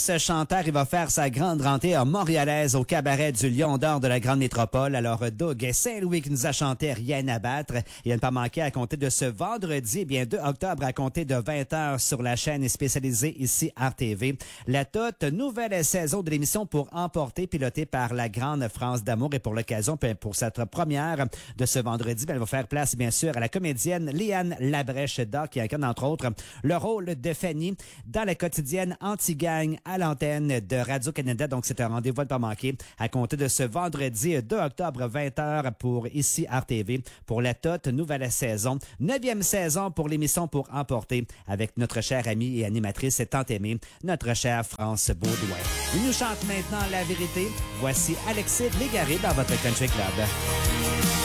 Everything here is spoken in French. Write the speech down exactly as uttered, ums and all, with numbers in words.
Ce chanteur, il va faire sa grande rentrée à montréalaise au cabaret du Lion d'Or de la Grande Métropole. Alors, Doug Saint-Louis qui nous a chanté Rien à battre. Il a ne pas manqué à compter de ce vendredi, eh bien deux octobre, à compter de vingt heures sur la chaîne spécialisée ici R T V. La toute nouvelle saison de l'émission Pour emporter, pilotée par la Grande France d'amour. Et pour l'occasion, pour cette première de ce vendredi, elle va faire place, bien sûr, à la comédienne Léane Labrèche-Doc, qui incarne, entre autres, le rôle de Fanny dans la quotidienne Anti-Gang à l'antenne de Radio-Canada. Donc, c'est un rendez-vous à ne pas manquer à compter de ce vendredi deux octobre, vingt heures pour ici R T V pour la toute nouvelle saison. Neuvième saison pour l'émission Pour emporter avec notre chère amie et animatrice tant aimée, notre chère France Baudouin. Il nous chante maintenant La Vérité. Voici Alexis Légaré dans votre Country Club.